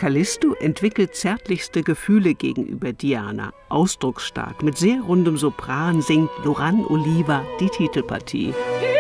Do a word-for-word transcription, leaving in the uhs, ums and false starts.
Callisto entwickelt zärtlichste Gefühle gegenüber Diana. Ausdrucksstark, mit sehr rundem Sopran singt Loran Oliva die Titelpartie.